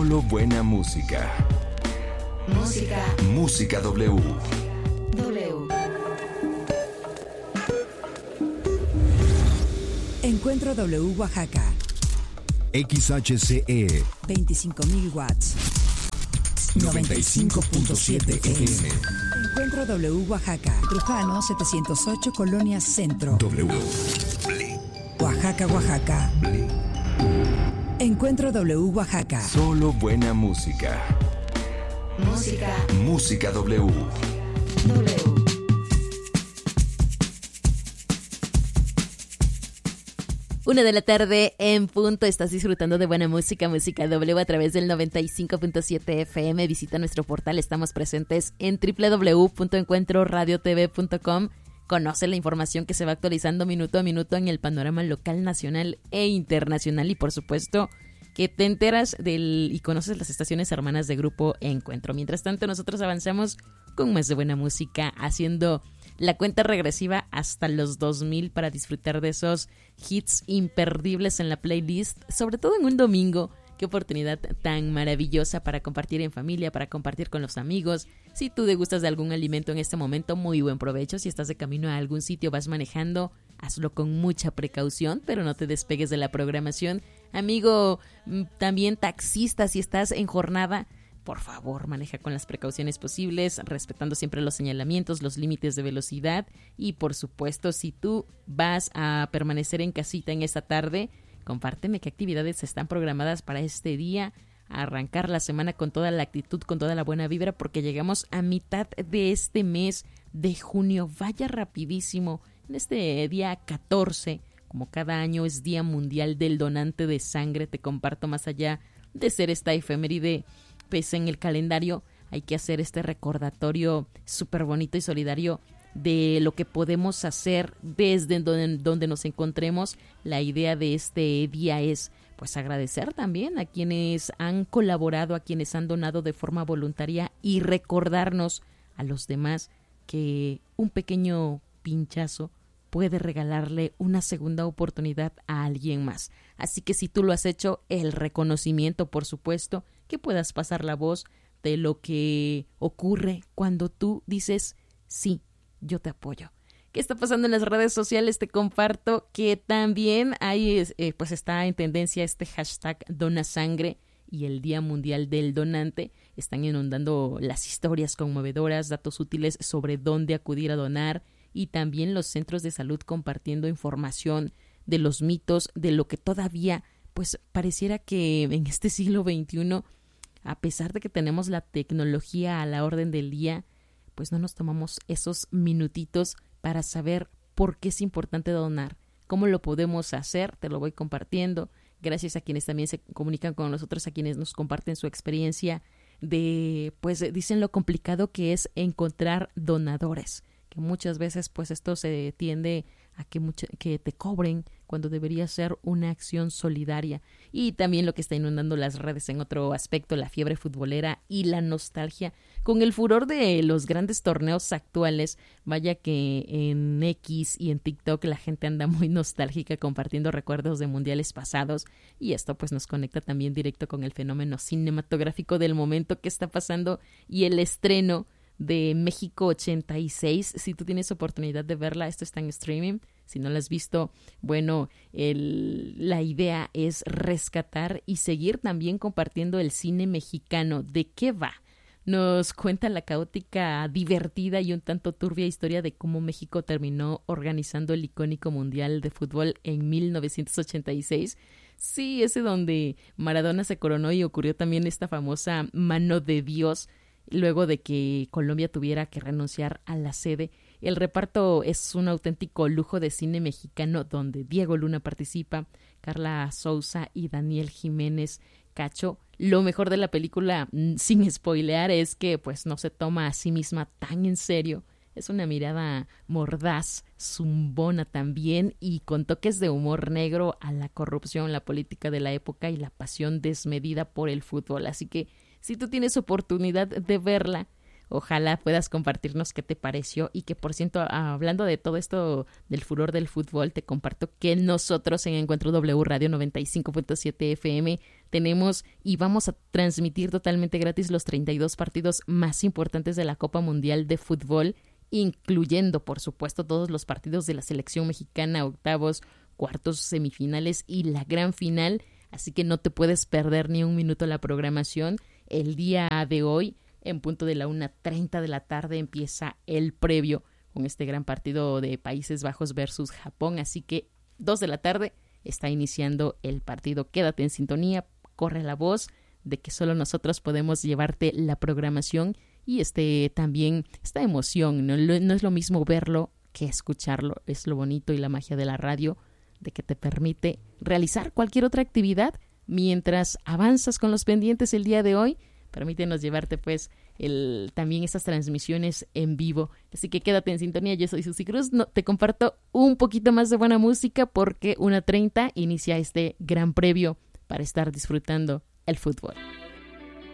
Solo buena música. Música W. Encuentro W Oaxaca. XHCE 25.000 watts. 95.7 FM. Encuentro W Oaxaca. Trujano 708 Colonia Centro. W. Oaxaca, Oaxaca. Encuentro W Oaxaca. Solo buena música. Música W. 1 de la tarde en punto. Estás disfrutando de buena música, Música W a través del 95.7 FM. Visita nuestro portal. Estamos presentes en www.encuentroradiotv.com. Conoce la información que se va actualizando minuto a minuto en el panorama local, nacional e internacional. Y por supuesto que te enteras y conoces las estaciones hermanas de Grupo Encuentro. Mientras tanto, nosotros avanzamos con más de buena música, haciendo la cuenta regresiva hasta los 2000 para disfrutar de esos hits imperdibles en la playlist, sobre todo en un domingo. Qué oportunidad tan maravillosa para compartir en familia, para compartir con los amigos. Si tú degustas de algún alimento en este momento, muy buen provecho. Si estás de camino a algún sitio, vas manejando, hazlo con mucha precaución, pero no te despegues de la programación. Amigo, también taxista, si estás en jornada, por favor, maneja con las precauciones posibles, respetando siempre los señalamientos, los límites de velocidad. Y por supuesto, si tú vas a permanecer en casita en esta tarde, compárteme qué actividades están programadas para este día, arrancar la semana con toda la actitud, con toda la buena vibra, porque llegamos a mitad de este mes de junio. Vaya rapidísimo. En este día 14, como cada año es Día Mundial del Donante de Sangre, te comparto, más allá de ser esta efeméride, pues en el calendario hay que hacer este recordatorio súper bonito y solidario de lo que podemos hacer desde donde nos encontremos. La idea de este día es pues agradecer también a quienes han colaborado, a quienes han donado de forma voluntaria, y recordarnos a los demás que un pequeño pinchazo puede regalarle una segunda oportunidad a alguien más. Así que si tú lo has hecho, el reconocimiento, por supuesto, que puedas pasar la voz de lo que ocurre cuando tú dices sí, yo te apoyo. ¿Qué está pasando en las redes sociales? Te comparto que también hay, pues está en tendencia este hashtag Dona Sangre y el Día Mundial del Donante. Están inundando las historias conmovedoras, datos útiles sobre dónde acudir a donar, y también los centros de salud compartiendo información de los mitos, de lo que todavía pues pareciera que en este siglo XXI, a pesar de que tenemos la tecnología a la orden del día, pues no nos tomamos esos minutitos para saber por qué es importante donar, cómo lo podemos hacer. Te lo voy compartiendo, gracias a quienes también se comunican con nosotros, a quienes nos comparten su experiencia de, pues dicen lo complicado que es encontrar donadores, que muchas veces pues esto se tiende a que te cobren cuando debería ser una acción solidaria. Y también lo que está inundando las redes en otro aspecto, la fiebre futbolera y la nostalgia con el furor de los grandes torneos actuales. Vaya que en X y en TikTok la gente anda muy nostálgica compartiendo recuerdos de mundiales pasados, y esto pues nos conecta también directo con el fenómeno cinematográfico del momento que está pasando y el estreno de México 86. Si tú tienes oportunidad de verla, esto está en streaming. Si no la has visto, bueno, la idea es rescatar y seguir también compartiendo el cine mexicano. ¿De qué va? Nos cuenta la caótica, divertida y un tanto turbia historia de cómo México terminó organizando el icónico Mundial de Fútbol en 1986. Sí, ese donde Maradona se coronó y ocurrió también esta famosa mano de Dios, luego de que Colombia tuviera que renunciar a la sede. El reparto es un auténtico lujo de cine mexicano, donde Diego Luna participa, Carla Souza y Daniel Jiménez Cacho. Lo mejor de la película, sin spoilear, es que pues no se toma a sí misma tan en serio. Es una mirada mordaz, zumbona también, y con toques de humor negro a la corrupción, la política de la época y la pasión desmedida por el fútbol. Así que si tú tienes oportunidad de verla, Ojalá puedas compartirnos qué te pareció y que, por cierto, hablando de todo esto del furor del fútbol, te comparto que nosotros en Encuentro W Radio 95.7 FM tenemos y vamos a transmitir totalmente gratis los 32 partidos más importantes de la Copa Mundial de Fútbol, incluyendo, por supuesto, todos los partidos de la selección mexicana, octavos, cuartos, semifinales y la gran final. Así que no te puedes perder ni un minuto la programación. El día de hoy, en punto de la 1:30 de la tarde, empieza el previo con este gran partido de Países Bajos versus Japón. Así que 2 de la tarde está iniciando el partido. Quédate en sintonía, corre la voz de que solo nosotros podemos llevarte la programación y también esta emoción. No es lo mismo verlo que escucharlo. Es lo bonito y la magia de la radio, de que te permite realizar cualquier otra actividad mientras avanzas con los pendientes el día de hoy. Permítenos llevarte pues también estas transmisiones en vivo. Así que quédate en sintonía. Yo soy Susi Cruz. Te comparto un poquito más de buena música porque 1:30 inicia este gran previo para estar disfrutando el fútbol.